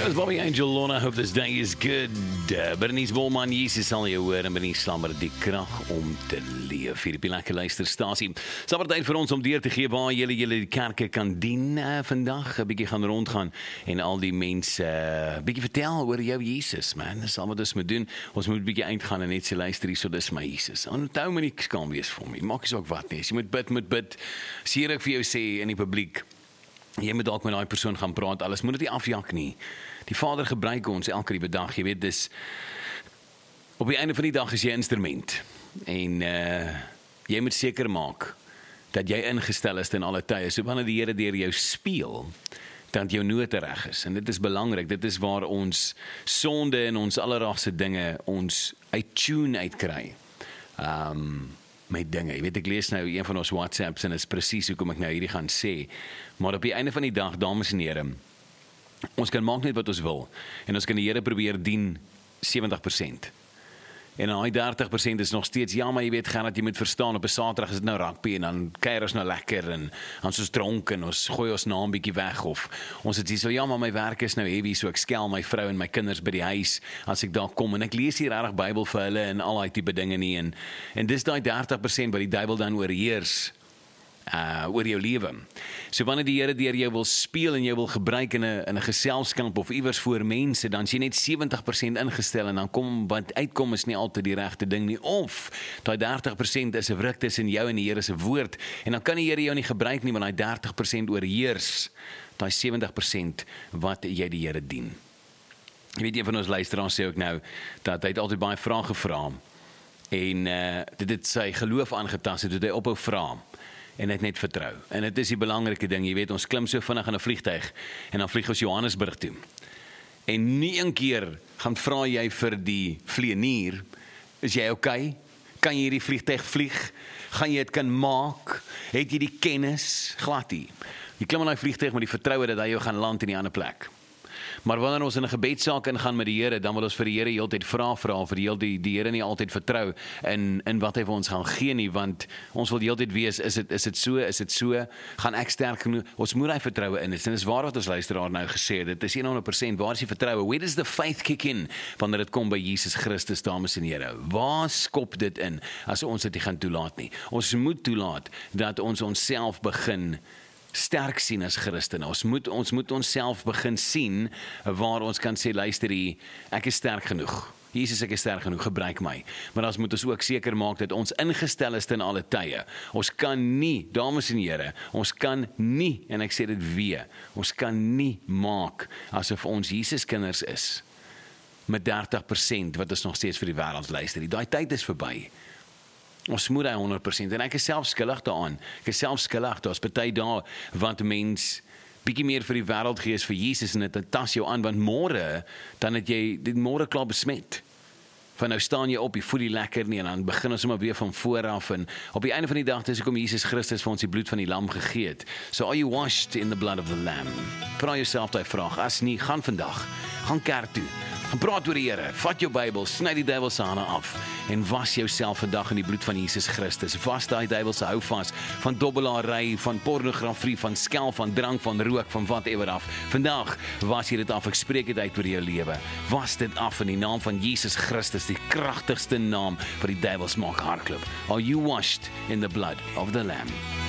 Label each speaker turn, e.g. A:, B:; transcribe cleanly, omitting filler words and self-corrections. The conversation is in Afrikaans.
A: It's Bobby Angel Lorna. I hope this day is good. Bernice Bolman, Jesus sal jy hoor en Bernice slammer die krag om te leef. Hier op die lekker luisterstasie. Sal tyd vir ons om deur te gee waar julle die kerke kan dien vandag. 'n bietjie gaan rondgaan en al die mense bietjie vertel oor jou Jesus, man. Dis al wat ons moet doen. Ons moet bietjie uitgaan en net sê luister hier, so dis my Jesus. Onthou my nie skaam wees vir my. Maak nie saak wat nie. As jy moet bid. As ek vir jou sê in die publiek, jy moet dalk met daai persoon gaan praat, alles moet dit nie afjak nie. Die Vader gebruik ons elke liewe dag, jy weet, dis op die einde van die dag is jy 'n instrument en jy moet seker maak dat jy ingestel is in alle tye, so wanneer die Here deur jou speel, dat jou note reg is, en dit is belangrik, dit is waar ons sonde en ons allerdaagse dinge ons uit-tune uitkry, met dinge. Jy weet, ek lees nou een van ons WhatsApps en is presies hoekom ek nou hierdie gaan sê, maar op die einde van die dag, dames en here, ons kan maak net wat ons wil, en ons kan die Here probeer dien 70%. En daai 30% is nog steeds, ja, maar jy weet, gaan dat jy moet verstaan, op 'n Saterdag is dit nou rugby, en dan kuier ons nou lekker, en ons is dronk, en ons gooi ons naam bietjie weg, of ons het hier so, ja, maar my werk is nou heavy, so ek skel my vrou en my kinders by die huis, as ek daar kom, en ek lees hier regtig Bybel vir hulle, en al die tipe dinge nie, en dis daai 30% wat die duiwel dan oorheers, oor jou lewe. So wanneer die Here deur jou wil speel en jou wil gebruik in 'n geselskap of iewers voor mense, dan is jy net 70% ingestel en dan kom wat uitkom is nie altyd die regte ding nie, of daai 30% is 'n wruk tussen jou en die Here se woord, en dan kan die Here jou nie gebruik nie, want daai 30% oorheers daai 70% wat jy die Here dien. Jy weet, een van ons luisteraars sê ook nou dat hy het altyd baie vrae gevra en dit het sy geloof aangetast, het hy ophou vra en het net vertrou. En dit is die belangrike ding, jy weet, ons klim so vinnig in 'n vliegtuig en dan vlieg ons Johannesburg toe. En nie een keer gaan vra jy vir die vlieënier, is jy okay? Kan jy hierdie vliegtuig vlieg? Gaan jy dit kan maak? Het jy die kennis? Glad nie. Jy klim in daai vliegtuig met die vertroue dat hy jou gaan land in die ander plek. Maar wanneer ons in 'n gebedssaak ingaan met die Here, dan wil ons vir die Here heeltyd vra vir die Here nie altyd vertrou in wat hy vir ons gaan gee nie, want ons wil heeltyd weet, is dit so, gaan ek sterk genoeg, ons moet hy vertroue in is, en dis waar wat ons luisteraar nou gesê het, dit is 100%, waar is die vertroue, where does the faith kick in, wanneer dit kom by Jesus Christus, dames en here, waar skop dit in, as ons dit nie gaan toelaat nie, ons moet toelaat, dat ons onsself begin sterk sien as Christene. Ons moet onsself begin sien waar ons kan sê, luister hier, ek is sterk genoeg. Jesus, ek is sterk genoeg, gebruik my. Maar ons moet ons ook seker maak dat ons ingestel is in alle tye. Ons kan nie, dames en here, ons kan nie, en ek sê dit weer, ons kan nie maak asof ons Jesus kinders is met 30% wat ons nog steeds vir die wêreld luister. Daai tyd is verby. Ons moet hy 100%, en ek is self skuldig daaraan. Ek is self skuldig, daar is party daar, want mens bietjie meer vir die wêreld gee as vir Jesus, en dit tas jou aan, want môre, dan het jy, dit môre klaar besmet. Van nou staan jy op, jy voel nie lekker nie, en dan begin ons maar weer van vooraf, en op die einde van die dag, dis hoekom Jesus Christus vir ons die bloed van die lam gegee het. So are you washed in the blood of the lamb? Vra jouself daai vraag, as nie, gaan vandag, gaan kerk toe, gaan praat oor die Here, vat jou Bybel, sny die duiwel se hande af, en was jouself vandag in die bloed van Jesus Christus. Was daai duiwel se houvas van dobbelary, van pornografie, van skel, van drank, van rook, van whatever af. Vandag was jy dit af, ek spreek dit uit oor jou lewe. Was dit af in die naam van Jesus Christus, die kragtigste naam vir die duiwels maak hardloop. Are you washed in the blood of the Lamb?